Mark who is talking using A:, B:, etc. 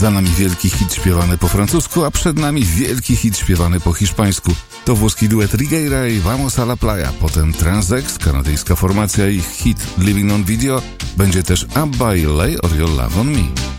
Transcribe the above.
A: Za nami wielki hit śpiewany po francusku, a przed nami wielki hit śpiewany po hiszpańsku. To włoski duet Rigueira i Vamos a la Playa, potem Transex, kanadyjska formacja i hit Living on Video, będzie też Abba i Lay Or Your Love on Me.